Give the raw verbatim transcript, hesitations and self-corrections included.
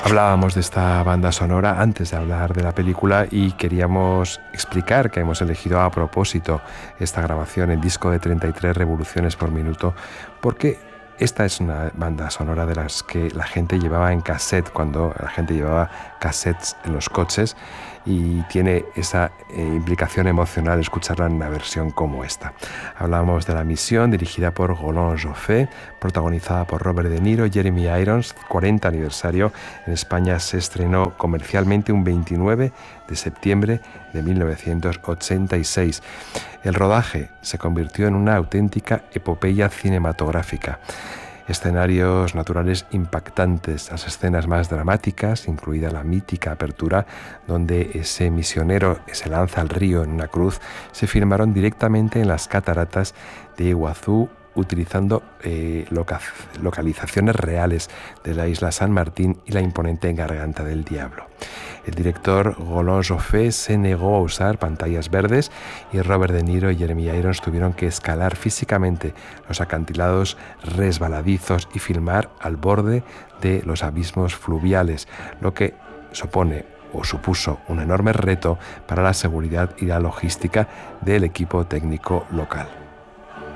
Hablábamos de esta banda sonora antes de hablar de la película y queríamos explicar que hemos elegido a propósito esta grabación en disco de treinta y tres revoluciones por minuto porque esta es una banda sonora de las que la gente llevaba en cassette, cuando la gente llevaba cassettes en los coches, y tiene esa eh, implicación emocional escucharla en una versión como esta. Hablábamos de La Misión, dirigida por Roland Joffé, protagonizada por Robert De Niro y Jeremy Irons, cuarenta aniversario. En España se estrenó comercialmente un veintinueve de septiembre de mil novecientos ochenta y seis. El rodaje se convirtió en una auténtica epopeya cinematográfica. Escenarios naturales impactantes, las escenas más dramáticas, incluida la mítica apertura donde ese misionero se lanza al río en una cruz, se filmaron directamente en las cataratas de Iguazú, utilizando eh, loca- localizaciones reales de la isla San Martín y la imponente Garganta del Diablo. El director Roland Joffé se negó a usar pantallas verdes y Robert De Niro y Jeremy Irons tuvieron que escalar físicamente los acantilados resbaladizos y filmar al borde de los abismos fluviales, lo que supone o supuso un enorme reto para la seguridad y la logística del equipo técnico local.